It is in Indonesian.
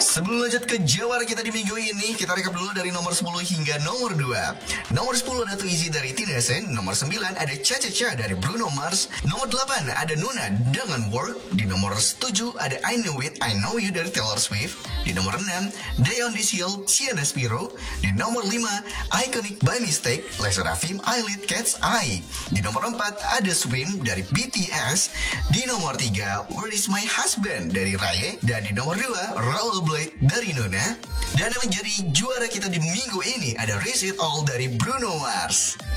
Sebelum lanjut ke jawara kita di minggu ini, kita rekap dulu dari nomor 10 hingga nomor 2. Nomor 10 ada Too Easy dari Tina Sen. Nomor 9 ada Cha Cha Cha dari Bruno Mars. Nomor 8 ada Nuna dengan Work. Di nomor 7 ada I Know It, I Know You dari Taylor Swift. Di nomor 6, Day on This Hill, Sienna Spiro. Di nomor 5, Iconic by Mistake, Lesa Rafim, Eyelid Cat's Eye. Di nomor 4 ada Swim dari BTS. Di nomor 3, Where Is My Husband dari Raye. Dan di nomor 2, Rollerblade dari Nuna. Dan yang menjadi juara kita di minggu ini ada Risk It All dari Bruno Mars.